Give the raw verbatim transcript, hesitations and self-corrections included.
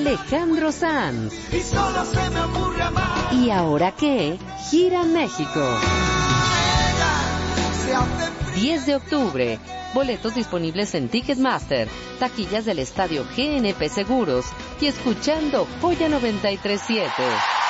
Alejandro Sanz. Y solo se me ocurre amar. ¿Y ahora qué? Gira México. diez de octubre. Boletos disponibles en Ticketmaster, taquillas del estadio G N P Seguros y escuchando Joya noventa y tres punto siete.